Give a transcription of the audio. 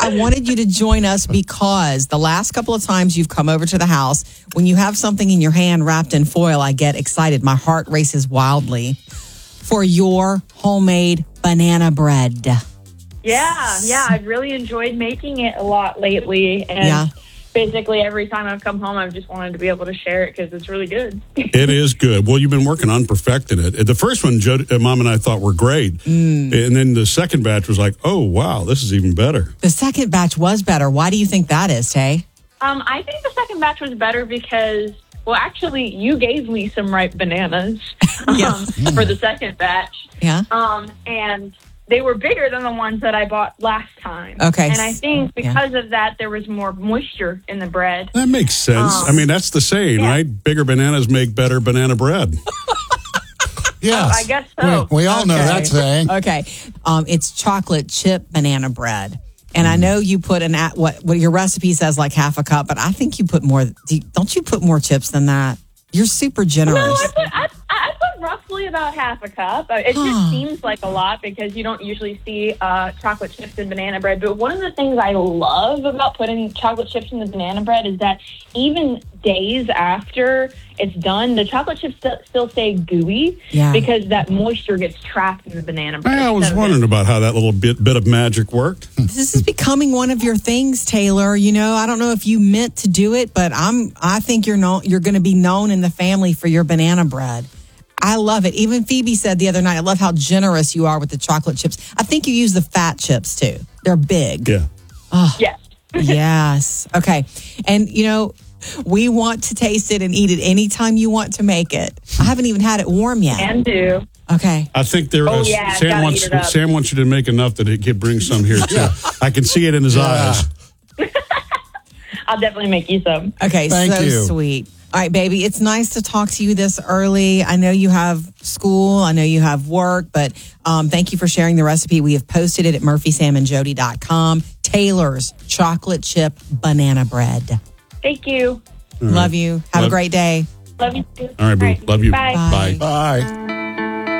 I wanted you to join us because the last couple of times you've come over to the house, when you have something in your hand wrapped in foil, I get excited. My heart races wildly for your homemade banana bread. Yeah, I've really enjoyed making it a lot lately. And basically every time I've come home, I've just wanted to be able to share it because it's really good. It is good. Well, you've been working on perfecting it. The first one, Mom and I thought were great. And then the second batch was like, oh, wow, this is even better. The second batch was better. Why do you think that is, Tay? I think the second batch was better because, well, actually, you gave me some ripe bananas for the second batch. Yeah. And they were bigger than the ones that I bought last time. Okay. And I think because of that, there was more moisture in the bread. That makes sense. I mean, that's the saying, right? Bigger bananas make better banana bread. Yes. I guess so. We all know that saying. Okay. It's chocolate chip banana bread. And I know you put what your recipe says like half a cup, but I think you put more. Don't you put more chips than that? You're super generous. No, I put roughly about half a cup. It just seems like a lot because you don't usually see chocolate chips in banana bread. But one of the things I love about putting chocolate chips in the banana bread is that even days after it's done, the chocolate chips still stay gooey because that moisture gets trapped in the banana bread. I was wondering about how that little bit of magic worked. This is becoming one of your things, Taylor. You know, I don't know if you meant to do it, but I think you're going to be known in the family for your banana bread. I love it. Even Phoebe said the other night, I love how generous you are with the chocolate chips. I think you use the fat chips too. They're big. Yeah. Oh, yes. Yes. Okay. And, you know, we want to taste it and eat it anytime you want to make it. I haven't even had it warm yet. Can do. Okay. I think Sam wants you to make enough that he could bring some here too. I can see it in his eyes. I'll definitely make you some. Okay. Thank you. Sweet. All right, baby, it's nice to talk to you this early. I know you have school. I know you have work, but thank you for sharing the recipe. We have posted it at murphysamandjody.com. Taylor's chocolate chip banana bread. Thank you. Love you. Have a great day. Love you too. All right, boo. Love you. Bye. Bye. Bye.